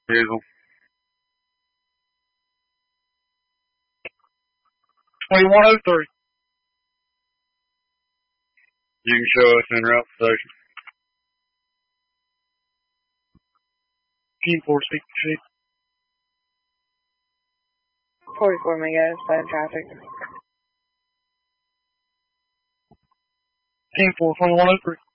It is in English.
Hazel. 2103. You can show us in route station. Team 4, speak to Chief. 44 Mega, bad traffic. Team 4, 2103.